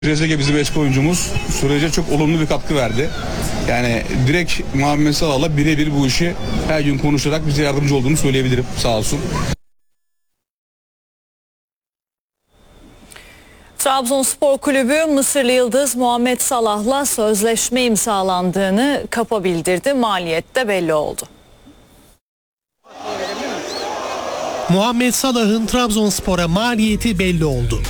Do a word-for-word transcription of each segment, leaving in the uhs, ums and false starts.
Trezeguet bizim eski oyuncumuz sürece çok olumlu bir katkı verdi. Yani direkt Muhammed Salah'la birebir bu işi her gün konuşarak bize yardımcı olduğunu söyleyebilirim, sağ olsun. Trabzonspor Kulübü Mısırlı yıldız Muhammed Salah'la sözleşme imzalandığını kapa bildirdi. Maliyet de belli oldu. Muhammed Salah'ın Trabzonspor'a maliyeti belli oldu.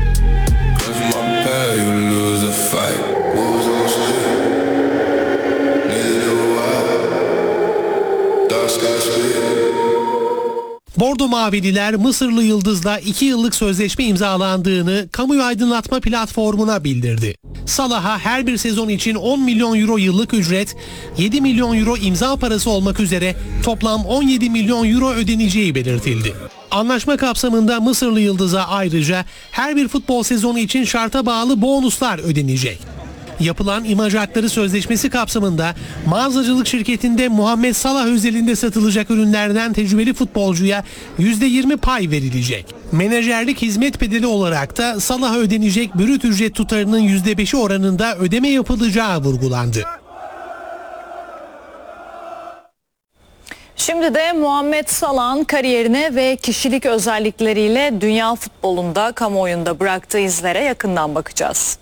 Bordo Mavililer Mısırlı yıldızla iki yıllık sözleşme imzalandığını kamuoyu aydınlatma platformuna bildirdi. Salah'a her bir sezon için on milyon euro yıllık ücret, yedi milyon euro imza parası olmak üzere toplam on yedi milyon euro ödeneceği belirtildi. Anlaşma kapsamında Mısırlı yıldıza ayrıca her bir futbol sezonu için şarta bağlı bonuslar ödenecek. Yapılan imaj hakları sözleşmesi kapsamında mağazacılık şirketinde Muhammed Salah özelinde satılacak ürünlerden tecrübeli futbolcuya yüzde yirmi pay verilecek. Menajerlik hizmet bedeli olarak da Salah'a ödenecek brüt ücret tutarının yüzde beşi oranında ödeme yapılacağı vurgulandı. Şimdi de Muhammed Salah'ın kariyerine ve kişilik özellikleriyle dünya futbolunda, kamuoyunda bıraktığı izlere yakından bakacağız.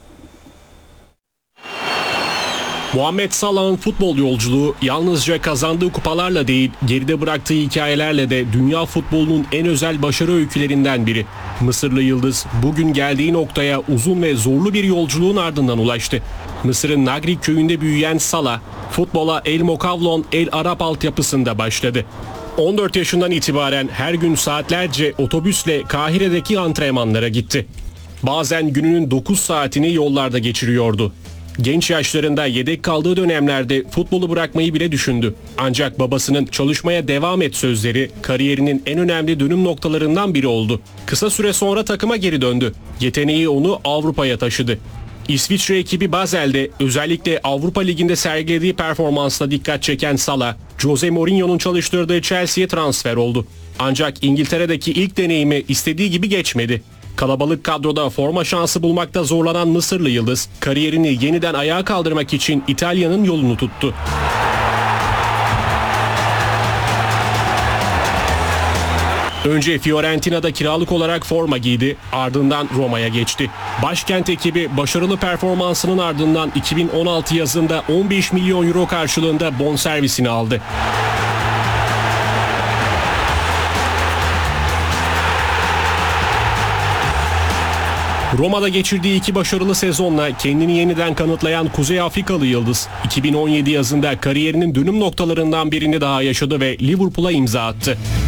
Muhammed Salah'ın futbol yolculuğu yalnızca kazandığı kupalarla değil, geride bıraktığı hikayelerle de dünya futbolunun en özel başarı öykülerinden biri. Mısırlı yıldız bugün geldiği noktaya uzun ve zorlu bir yolculuğun ardından ulaştı. Mısır'ın Nagrik köyünde büyüyen Salah, futbola El Mokavlon El Arap altyapısında başladı. on dört yaşından itibaren her gün saatlerce otobüsle Kahire'deki antrenmanlara gitti. Bazen gününün dokuz saatini yollarda geçiriyordu. Genç yaşlarında yedek kaldığı dönemlerde futbolu bırakmayı bile düşündü. Ancak babasının çalışmaya devam et sözleri kariyerinin en önemli dönüm noktalarından biri oldu. Kısa süre sonra takıma geri döndü. Yeteneği onu Avrupa'ya taşıdı. İsviçre ekibi Basel'de özellikle Avrupa Ligi'nde sergilediği performansla dikkat çeken Salah, Jose Mourinho'nun çalıştırdığı Chelsea'ye transfer oldu. Ancak İngiltere'deki ilk deneyimi istediği gibi geçmedi. Kalabalık kadroda forma şansı bulmakta zorlanan Mısırlı yıldız, kariyerini yeniden ayağa kaldırmak için İtalya'nın yolunu tuttu. Önce Fiorentina'da kiralık olarak forma giydi, ardından Roma'ya geçti. Başkent ekibi başarılı performansının ardından iki bin on altı yazında on beş milyon euro karşılığında bonservisini aldı. Roma'da geçirdiği iki başarılı sezonla kendini yeniden kanıtlayan Kuzey Afrikalı yıldız iki bin on yedi yazında kariyerinin dönüm noktalarından birini daha yaşadı ve Liverpool'a imza attı.